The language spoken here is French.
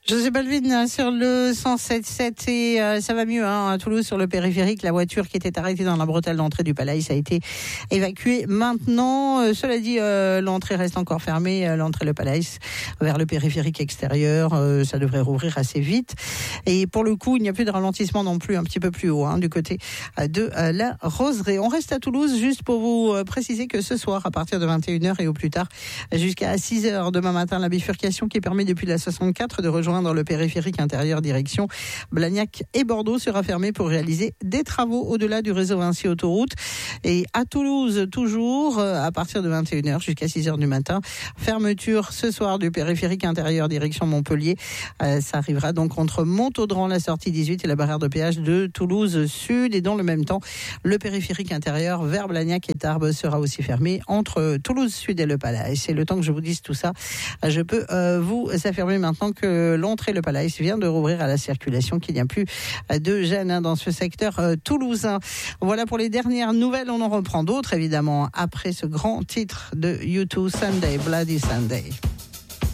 José Balvin sur le 107.7 et ça va mieux à Toulouse sur le périphérique. La voiture qui était arrêtée dans la bretelle d'entrée du Palais a été évacuée maintenant. Cela dit, l'entrée reste encore fermée. L'entrée le Palais vers le périphérique extérieur, ça devrait rouvrir assez vite. Et pour le coup, il n'y a plus de ralentissement non plus, un petit peu plus haut du côté de la Roseraie. On reste à Toulouse juste pour vous préciser que ce soir, à partir de 21h et au plus tard jusqu'à 6h demain matin, la bifurcation qui permet depuis la 64 de rejoindre le périphérique intérieur direction Blagnac et Bordeaux sera fermée pour réaliser des travaux au-delà du réseau Vinci Autoroute. Et à Toulouse, toujours, à partir de 21h jusqu'à 6h du matin, fermeture ce soir du périphérique intérieur direction Montpellier. Ça arrivera donc entre Montaudran, la sortie 18 et la barrière de péage de Toulouse Sud. Et dans le même temps, le périphérique intérieur vers Blagnac et Tarbes sera aussi fermé entre Toulouse Sud et le Palais. Et c'est le temps que je vous dise tout ça. Je peux vous affirmer maintenant que l'entrée le Palais vient de rouvrir à la circulation, qu'il n'y a plus de gêne dans ce secteur toulousain. Voilà pour les dernières nouvelles. On en reprend d'autres évidemment après ce grand titre de U2, Sunday, Bloody Sunday.